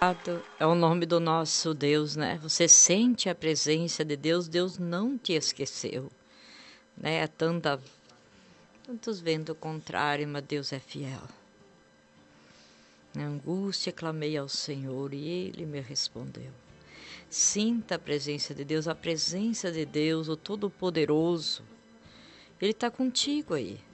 É o nome do nosso Deus, né? Você sente a presença de Deus, Deus não te esqueceu, né? Tantos ventos contrários, mas Deus é fiel. Na angústia clamei ao Senhor e Ele me respondeu. Sinta a presença de Deus, o Todo-Poderoso. Ele está contigo aí.